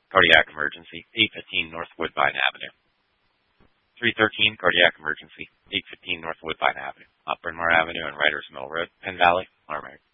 cardiac emergency, 815 North Woodbine Avenue. 313, cardiac emergency, 815 North Woodbine Avenue, Bryn Mawr Avenue and Writers Mill Road, Penn Valley, Armory.